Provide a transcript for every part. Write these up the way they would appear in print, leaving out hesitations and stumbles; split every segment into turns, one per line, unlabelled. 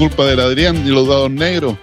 culpa del Adrián y los dados negros.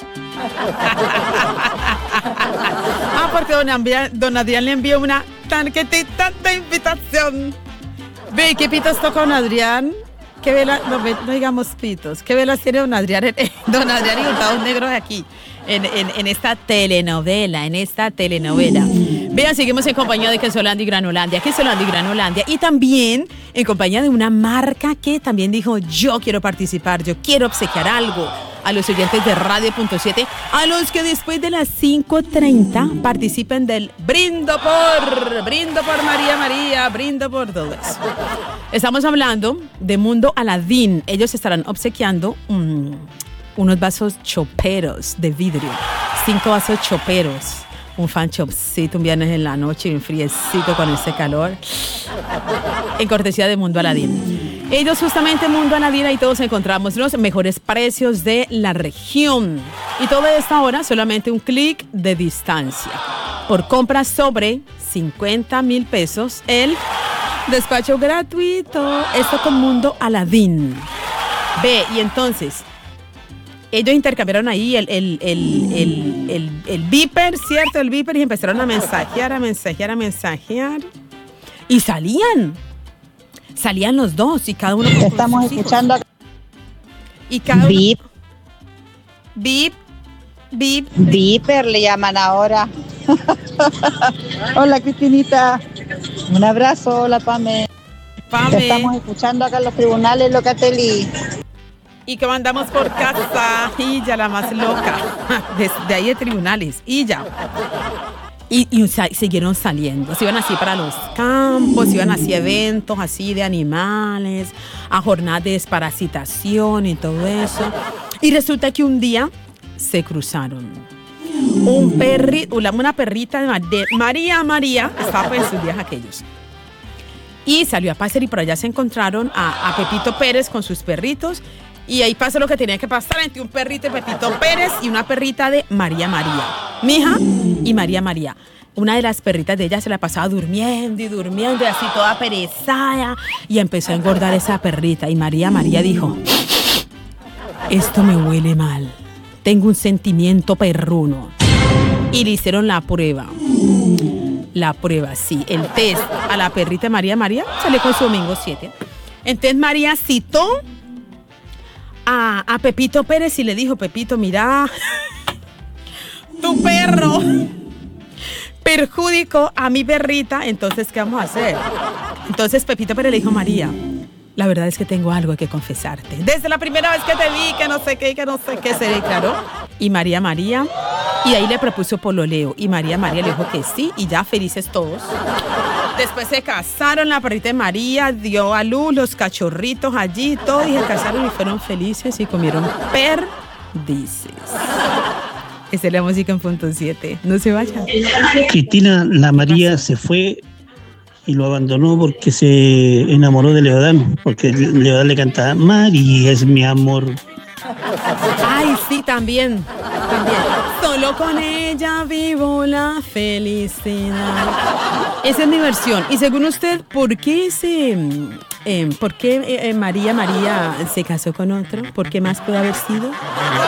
Porque don Adrián le envió una tarjetita de invitación. Ve, ¿qué pitos toca don Adrián? ¿Qué velas? No digamos pitos. ¿Qué velas tiene don Adrián? Don Adrián y los dados negros aquí. En esta telenovela, Vean, seguimos en compañía de Quesolandia y Granolandia, Quesolandia y Granolandia, y también en compañía de una marca que también dijo, yo quiero participar, yo quiero obsequiar algo a los oyentes de Radio.7, a los que después de las 5:30 participen del brindo por María, brindo por todo eso. Estamos hablando de Mundo Aladín. Ellos estarán obsequiando unos vasos choperos de vidrio, 5 vasos choperos, un fan chopcito, un viernes en la noche, un friecito con ese calor, en cortesía de Mundo Aladín. Ellos justamente Mundo Aladín, ahí todos encontramos los mejores precios de la región. Y todo esta hora solamente un clic de distancia. Por compras sobre 50,000 pesos, el despacho gratuito. Esto con Mundo Aladín. Ve, y entonces ellos intercambiaron ahí el beeper, ¿cierto? El beeper, y empezaron a mensajear. Y salían los dos, y cada uno con
estamos escuchando
hijos. Y cada
beep.
Beep.
Beeper le llaman ahora. Hola, Cristinita. Un abrazo. Hola, Pame. Te estamos escuchando acá en los tribunales, Locatelli.
Y que mandamos por casa, y ya la más loca, de ahí de tribunales, y ya. Y siguieron saliendo, se iban así para los campos, iban así a eventos así de animales, a jornadas de desparasitación y todo eso. Y resulta que un día se cruzaron. Una perrita de María, estaba pues en sus días aquellos. Y salió a pasear y por allá se encontraron a Pepito Pérez con sus perritos. Y ahí pasó lo que tenía que pasar entre un perrito de Pepito Pérez y una perrita de María. Mija y María. Una de las perritas de ella se la pasaba durmiendo y así toda perezada. Y empezó a engordar esa perrita. Y María dijo, esto me huele mal. Tengo un sentimiento perruno. Y le hicieron la prueba. Sí, el test a la perrita de María salió con su domingo 7. Entonces María citó a Pepito Pérez y le dijo, Pepito, mira, tu perro perjudicó a mi perrita, entonces, ¿qué vamos a hacer? Entonces Pepito Pérez le dijo, María, la verdad es que tengo algo que confesarte. Desde la primera vez que te vi, que no sé qué, se declaró. Y María, y ahí le propuso pololeo. Y María le dijo que sí, y ya felices todos. Después se casaron, la perrita de María dio a luz los cachorritos allí, todos, y se casaron y fueron felices y comieron perdices. Esa es la música en punto 7. No se vayan.
Cristina, la María se fue y lo abandonó porque se enamoró de Leodán, porque Leodán le cantaba, María es mi amor.
Ay, sí, también. Solo con ella vivo la felicidad. Esa es mi versión. Y según usted, ¿por qué María se casó con otro? ¿Por qué más puede haber sido?